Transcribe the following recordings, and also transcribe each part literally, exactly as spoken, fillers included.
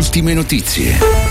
ultime notizie.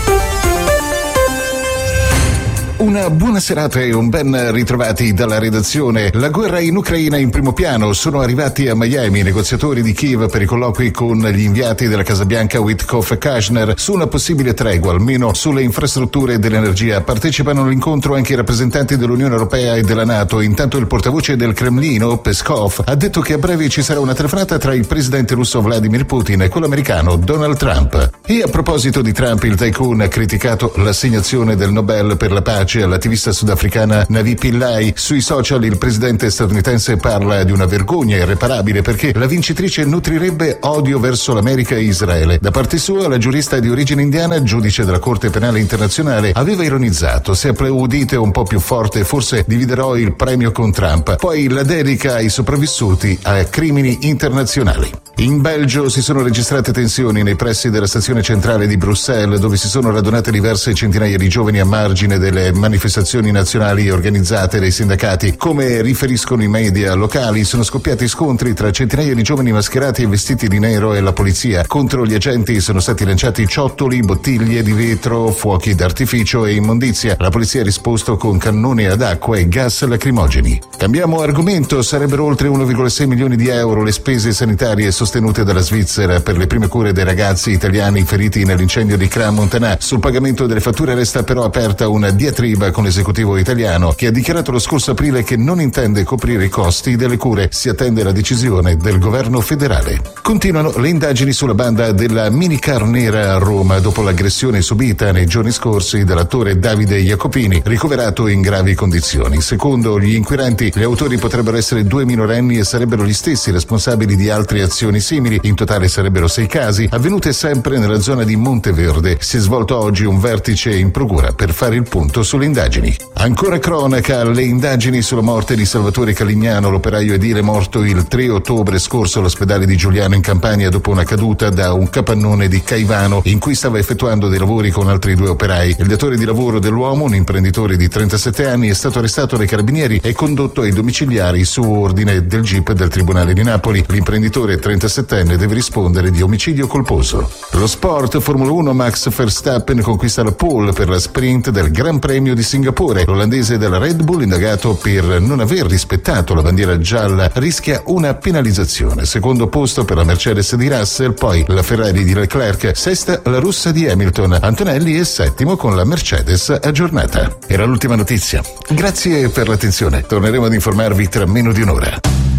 Una buona serata e un ben ritrovati dalla redazione. La guerra in Ucraina in primo piano. Sono arrivati a Miami i negoziatori di Kiev per i colloqui con gli inviati della Casa Bianca Witkoff e Kushner su una possibile tregua, almeno sulle infrastrutture dell'energia. Partecipano all'incontro anche i rappresentanti dell'Unione Europea e della NATO. Intanto il portavoce del Cremlino, Peskov, ha detto che a breve ci sarà una telefonata tra il presidente russo Vladimir Putin e quello americano Donald Trump. E a proposito di Trump, il tycoon ha criticato l'assegnazione del Nobel per la pace all'attivista sudafricana Navi Pillay. Sui social il presidente statunitense parla di una vergogna irreparabile perché la vincitrice nutrirebbe odio verso l'America e Israele. Da parte sua, la giurista di origine indiana, giudice della Corte Penale Internazionale, aveva ironizzato: se applaudite un po' più forte forse dividerò il premio con Trump. Poi la dedica ai sopravvissuti a crimini internazionali. In Belgio si sono registrate tensioni nei pressi della stazione centrale di Bruxelles, dove si sono radunate diverse centinaia di giovani a margine delle manifestazioni nazionali organizzate dai sindacati. Come riferiscono i media locali, sono scoppiati scontri tra centinaia di giovani mascherati e vestiti di nero e la polizia. Contro gli agenti sono stati lanciati ciottoli, bottiglie di vetro, fuochi d'artificio e immondizia. La polizia ha risposto con cannoni ad acqua e gas lacrimogeni. Cambiamo argomento. Sarebbero oltre uno virgola sei milioni di euro le spese sanitarie sostenute dalla Svizzera per le prime cure dei ragazzi italiani feriti nell'incendio di Crans-Montana. Sul pagamento delle fatture resta però aperta una diatriba con l'esecutivo italiano, che ha dichiarato lo scorso aprile che non intende coprire i costi delle cure. Si attende la decisione del governo federale. Continuano le indagini sulla banda della minicar nera a Roma dopo l'aggressione subita nei giorni scorsi dall'attore Davide Jacopini, ricoverato in gravi condizioni. Secondo gli inquirenti, gli autori potrebbero essere due minorenni e sarebbero gli stessi responsabili di altre azioni simili. In totale sarebbero sei casi, avvenute sempre nella zona di Monteverde. Si è svolto oggi un vertice in procura per fare il punto sulle indagini. Ancora cronaca, le indagini sulla morte di Salvatore Calignano, l'operaio edile morto il tre ottobre scorso all'ospedale di Giuliano in Campania dopo una caduta da un capannone di Caivano in cui stava effettuando dei lavori con altri due operai. Il datore di lavoro dell'uomo, un imprenditore di trentasette anni, è stato arrestato dai carabinieri e condotto ai domiciliari su ordine del G I P del Tribunale di Napoli. L'imprenditore trentasettenne deve rispondere di omicidio colposo. Lo sport, Formula uno, Max Verstappen conquista la pole per la sprint del Gran Premio di Singapore. L'olandese della Red Bull, indagato per non aver rispettato la bandiera gialla, rischia una penalizzazione. Secondo posto per la Mercedes di Russell, poi la Ferrari di Leclerc, sesta la russa di Hamilton. Antonelli è settimo con la Mercedes aggiornata. Era l'ultima notizia. Grazie per l'attenzione. Torneremo ad informarvi tra meno di un'ora.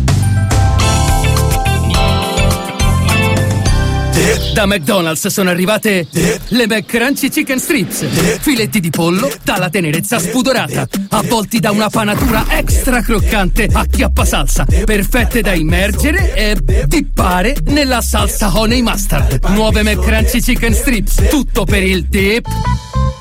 Da McDonald's sono arrivate le McCrunchy Chicken Strips, filetti di pollo dalla tenerezza spudorata, avvolti da una panatura extra croccante a chiappasalsa, perfette da immergere e dippare nella salsa honey mustard. Nuove McCrunchy Chicken Strips, tutto per il dip